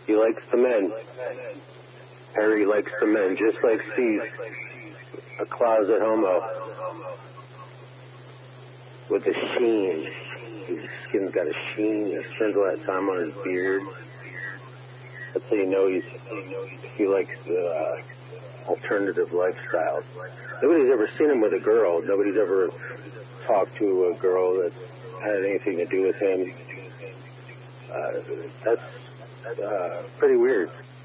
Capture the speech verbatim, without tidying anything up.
He likes the men. Harry likes the men, just like Steve, a closet homo with a sheen. His skin's got a sheen. He spends a lot of time on his beard. That's how you know he's he likes the uh, alternative lifestyle. Nobody's ever seen him with a girl. Nobody's ever talked to a girl that had anything to do with him. Uh, that's uh, pretty weird.